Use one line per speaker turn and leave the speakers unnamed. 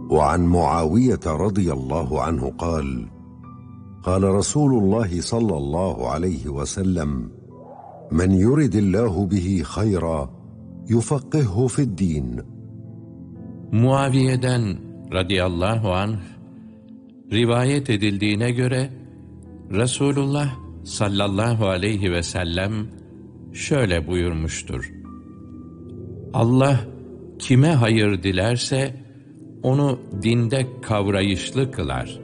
وعن معاوية رضي الله عنه قال: قال رسول الله صلى الله عليه وسلم: من يرد الله به خيرا يفقهه في الدين.
Muaviye'den radıyallahu anh rivayet edildiğine göre Resulullah sallallahu aleyhi ve sellem şöyle buyurmuştur: Allah kime hayır dilerse onu dinde kavrayışlı kılar.